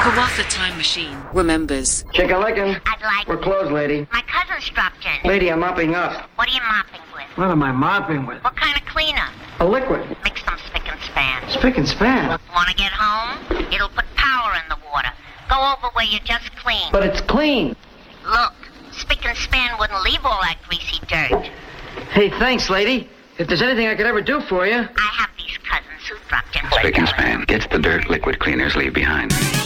Kawatha Time Machine remembers. Chicken-lickin'. I'd like... We're closed, lady. My cousin's dropped in. Lady, I'm mopping up. What are you mopping with? What am I mopping with? What kind of cleaner? A liquid. Mix some spick and span. Spick and span. Want to get home? It'll put power in the water. Go over where you just cleaned. But it's clean. Look, spick and span wouldn't leave all that greasy dirt. Hey, thanks, lady. If there's anything I could ever do for you. I have these cousins who dropped in. Spick and span gets the dirt liquid cleaners leave behind.